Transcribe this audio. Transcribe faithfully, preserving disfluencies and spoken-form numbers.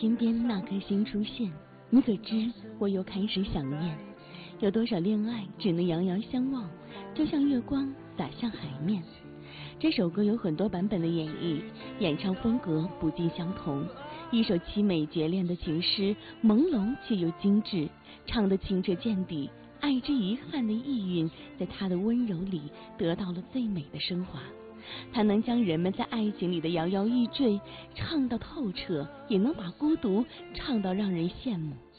天边那颗星出现，你可知我又开始想念？有多少恋爱只能遥遥相望，就像月光洒向海面。这首歌有很多版本的演绎，演唱风格不尽相同。一首凄美绝恋的情诗，朦胧却又精致，唱得清澈见底，爱之遗憾的意蕴在他的温柔里得到了最美的升华。他能将人们在爱情里的摇摇欲坠唱到透彻，也能把孤独唱到让人羡慕。